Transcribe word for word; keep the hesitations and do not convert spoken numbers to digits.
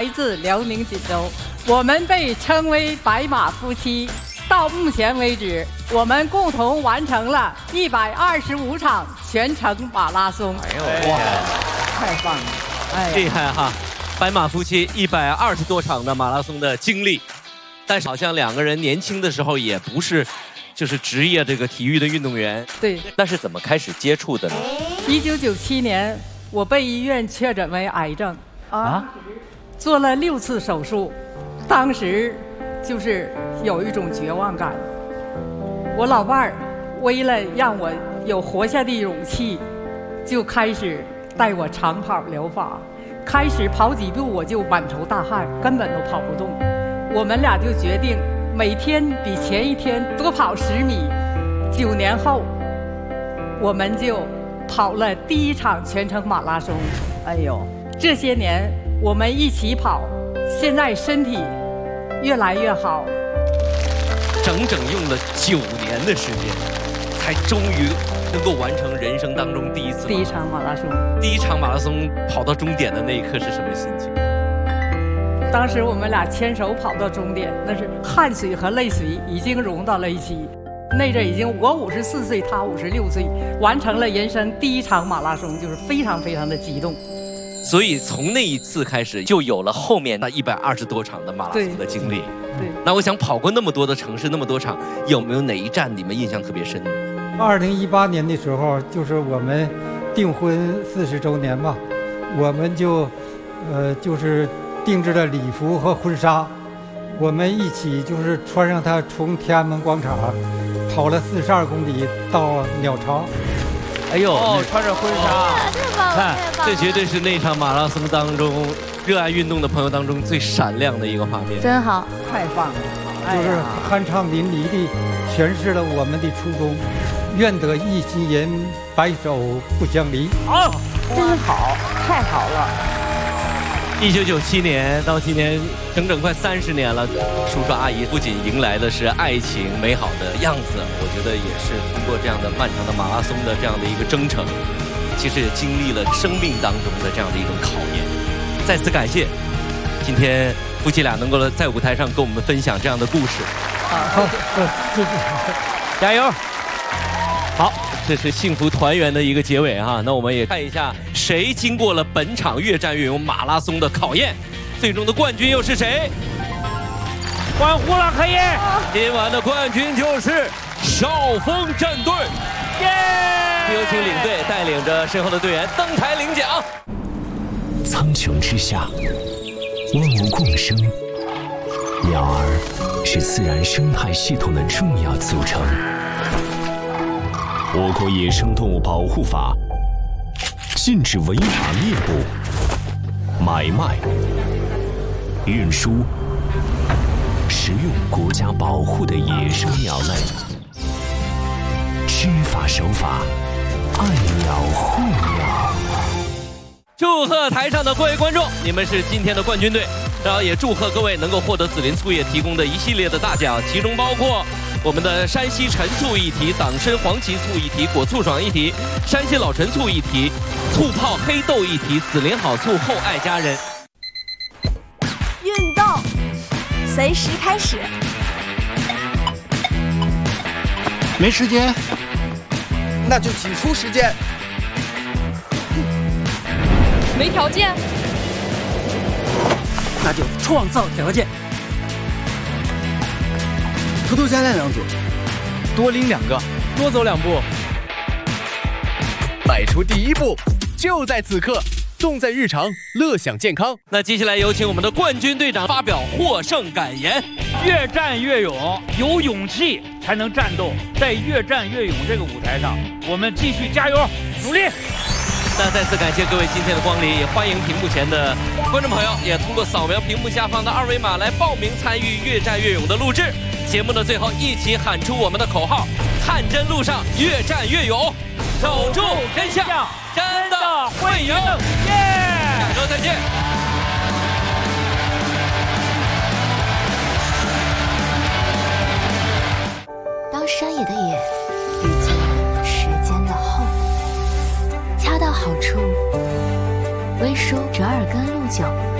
自辽宁锦州，我们被称为白马夫妻。到目前为止，我们共同完成了一百二十五场全程马拉松。 哎呦，哇， 太棒了！哎， 厉害哈！白马夫妻一百二十多场的马拉松的经历，但是好像两个人年轻的时候也不是，就是职业这个体育的运动员。 对， 那是怎么开始接触的呢？ 一九九七年，我被医院确诊为癌症啊，做了六次手术，当时就是有一种绝望感。我老伴儿为了让我有活下的勇气，就开始带我长跑疗法。开始跑几步我就满头大汗，根本都跑不动。我们俩就决定每天比前一天多跑十米。九年后，我们就跑了第一场全程马拉松。哎呦，这些年我们一起跑，现在身体越来越好。 整整用了九年的时间，才终于能够完成人生当中第一次第一场马拉松。 第一场马拉松跑到终点的那一刻是什么心情？ 当时我们俩牵手跑到终点，那是汗水和泪水已经融到了一起。那阵已经我五十四岁，他五十六岁，完成了人生第一场马拉松，就是非常非常的激动。 所以从那一次开始，就有了后面那一百二十多场的马拉松的经历。 对。 那我想跑过那么多的城市，那么多场，有没有哪一站你们印象特别深的？ 二零一八年的时候，就是我们订婚四十周年嘛，我们就，呃，就是定制了礼服和婚纱，我们一起就是穿上它，从天安门广场跑了四十二公里到鸟巢。 哎呦，哦，穿着婚纱， 太棒了！ 这绝对是那场马拉松当中热爱运动的朋友当中最闪亮的一个画面。 真好， 太棒了！ 就是酣畅淋漓地诠释了我们的初衷。愿得一心人，白首不相离。 好，真好，太好了！ 一九九七年到今年，整整快三十年了。叔叔阿姨不仅迎来的是爱情美好的样子，我觉得也是通过这样的漫长的马拉松的这样的一个征程，其实也经历了生命当中的这样的一种考验。再次感谢今天夫妻俩能够在舞台上跟我们分享这样的故事。 好，谢谢， 加油！好，这是幸福团圆的一个结尾哈。那我们也看一下谁经过了本场越战越勇马拉松的考验，最终的冠军又是谁？欢呼了，可以！今晚的冠军就是少峰战队，耶！有请领队带领着身后的队员登台领奖。 苍穹之下，万物共生，鸟儿是自然生态系统的重要组成。我国野生动物保护法禁止违法猎捕、买卖、运输、食用国家保护的野生鸟类。知法守法，爱鸟护鸟。 祝贺台上的各位观众，你们是今天的冠军队。然后也祝贺各位能够获得紫林醋业提供的一系列的大奖，其中包括我们的山西陈醋一提、党参黄芪醋一提、果醋爽一提、山西老陈醋一提、醋泡黑豆一提、紫林好醋厚爱家人。 运动随时开始。 没时间，那就挤出时间。 没条件， 那就创造条件。偷偷加练两组，多拎两个，多走两步。迈出第一步，就在此刻，重在日常，乐享健康。 那接下来有请我们的冠军队长发表获胜感言。 越战越勇，有勇气才能战斗。在越战越勇这个舞台上，我们继续加油努力。 那再次感谢各位今天的光临，也欢迎屏幕前的观众朋友也通过扫描屏幕下方的二维码来报名参与越战越勇的录制。节目的最后，一起喊出我们的口号：探真路上越战越勇，守住真相，真的会赢！耶！下周再见。 当山野的野遇见时间的后，恰到好处，微舒折耳根鹿酒。